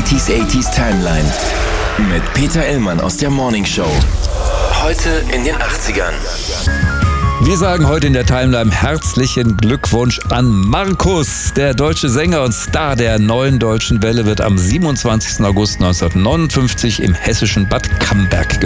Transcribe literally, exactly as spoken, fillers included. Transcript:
neunziger achtziger Timeline mit Peter Illmann aus der Morning Show. Heute in den achtzigern. Wir sagen heute in der Timeline herzlichen Glückwunsch an Markus. Der deutsche Sänger und Star der neuen deutschen Welle wird am siebenundzwanzigsten August neunzehnhundertneunundfünfzig im hessischen Bad Camberg geboren.